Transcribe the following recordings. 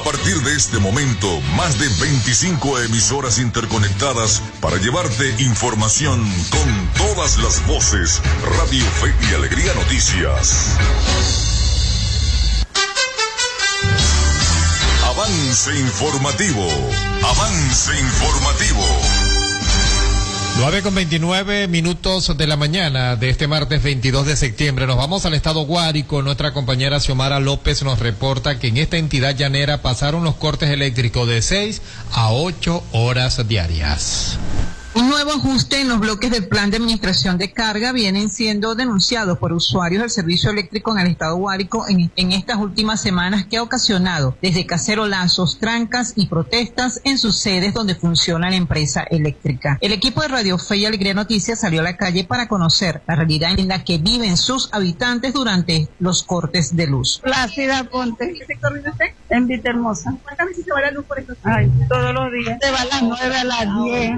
partir de este momento, más de 25 emisoras interconectadas para llevarte información con todas las voces. Radio Fe y Alegría Noticias. Avance informativo. Avance informativo. 9:29 de la mañana de este martes 22 de septiembre. Nos vamos al estado Guárico. Nuestra compañera Xiomara López nos reporta que en esta entidad llanera pasaron los cortes eléctricos de 6 a 8 horas diarias. Un nuevo ajuste en los bloques del plan de administración de carga vienen siendo denunciados por usuarios del servicio eléctrico en el estado Guárico en estas últimas semanas, que ha ocasionado desde cacerolazos, trancas y protestas en sus sedes donde funciona la empresa eléctrica. El equipo de Radio Fe y Alegría Noticias salió a la calle para conocer la realidad en la que viven sus habitantes durante los cortes de luz. Plácida Ponte. ¿Qué sector vive usted? En Vitermosa. ¿Cuántas veces se va la luz por estos? Ay, todos los días. Se va a las 9, a las 10.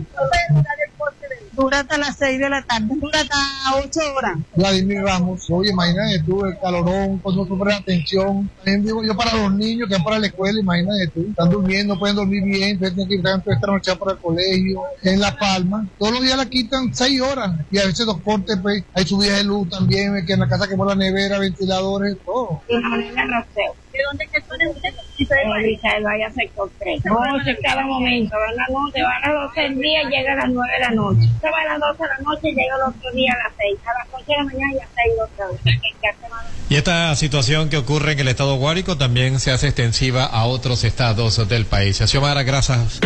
Dura hasta las 6 de la tarde, dura hasta 8 horas. Vladimir Ramos, oye, imagínate tú, el calorón, pues no sufren atención. También digo yo para los niños que van para la escuela, imagínate tú, están durmiendo, no pueden dormir bien, entonces tienen que ir esta noche para el colegio. En La Palma, todos los días la quitan 6 horas, y a veces los cortes, pues, hay subidas de luz también, que en la casa quemó la nevera, ventiladores, todo. ¿De dónde que son ustedes? Misael Vaya, sector 3. No, cada momento, van a las 12, van a las 12 del día, llega a las 9 de la noche. Se va a las 12 de la noche, llega el otro día a las 6. A las 8 de la mañana ya 6 otra vez. Y esta situación que ocurre en el estado Guárico también se hace extensiva a otros estados del país. Xiomara, gracias.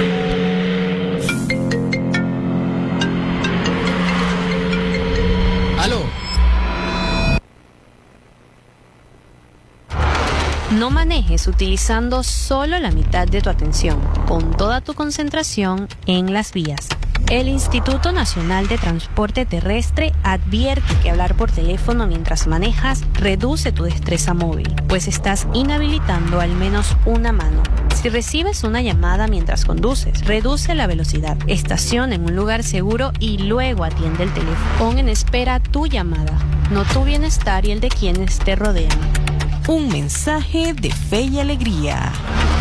¿Aló? No manejes utilizando solo la mitad de tu atención. Pon toda tu concentración en las vías. El Instituto Nacional de Transporte Terrestre advierte que hablar por teléfono mientras manejas reduce tu destreza móvil, pues estás inhabilitando al menos una mano. Si recibes una llamada mientras conduces, reduce la velocidad, estaciona en un lugar seguro y luego atiende el teléfono. Pon en espera tu llamada, no tu bienestar y el de quienes te rodean. Un mensaje de Fe y Alegría.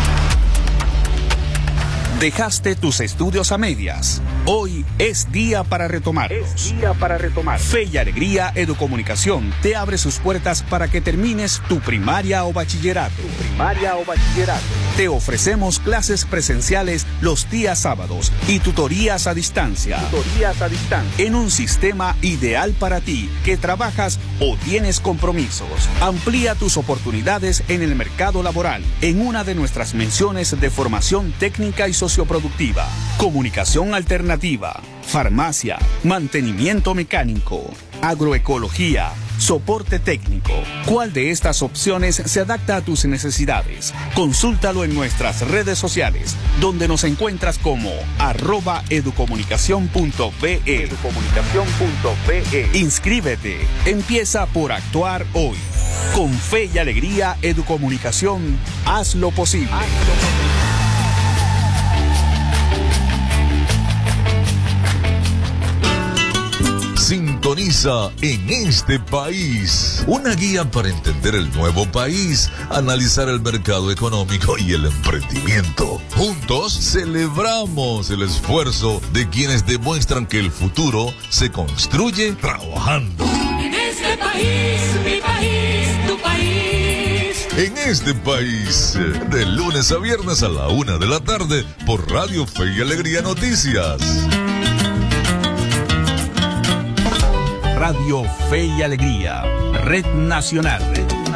Dejaste tus estudios a medias. Hoy es día para retomarlos. Fe y Alegría Educomunicación te abre sus puertas para que termines tu primaria o bachillerato. Te ofrecemos clases presenciales los días sábados y tutorías a distancia. En un sistema ideal para ti que trabajas o tienes compromisos. Amplía tus oportunidades en el mercado laboral en una de nuestras menciones de formación técnica y socioproductiva, comunicación alternativa, farmacia, mantenimiento mecánico, agroecología, soporte técnico. ¿Cuál de estas opciones se adapta a tus necesidades? Consúltalo en nuestras redes sociales, donde nos encuentras como @educomunicacion.be. Inscríbete. Empieza por actuar hoy. Con Fe y Alegría Educomunicación, haz lo posible. Sintoniza En Este País, una guía para entender el nuevo país, analizar el mercado económico y el emprendimiento. Juntos celebramos el esfuerzo de quienes demuestran que el futuro se construye trabajando. En este país, mi país, tu país. En Este País, de lunes a viernes a la 1 de la tarde por Radio Fe y Alegría Noticias. Radio Fe y Alegría, Red Nacional.